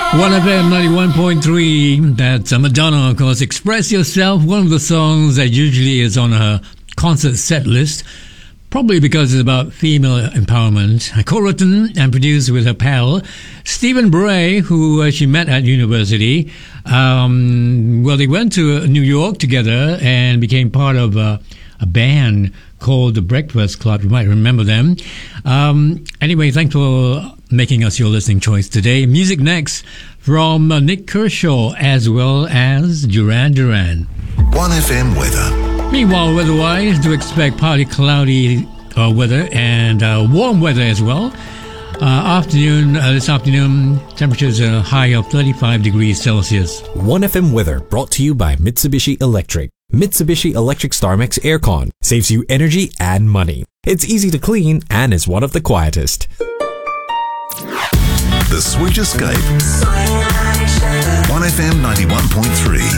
1FM 91.3, that's Madonna, of course. Express Yourself, one of the songs that usually is on her concert set list, probably because it's about female empowerment. Co-written and produced with her pal, Stephen Bray, who she met at university. They went to New York together and became part of a band called The Breakfast Club. You might remember them. Anyway, thanks for making us your listening choice today. Music next from Nick Kershaw as well as Duran Duran. 1FM weather. Meanwhile, weather-wise, do expect partly cloudy weather and warm weather as well. This afternoon, temperatures are high of 35 degrees Celsius. 1FM weather brought to you by Mitsubishi Electric. Mitsubishi Electric StarMax Aircon saves you energy and money. It's easy to clean and is one of the quietest. The Sweet Escape. 1FM 91.3.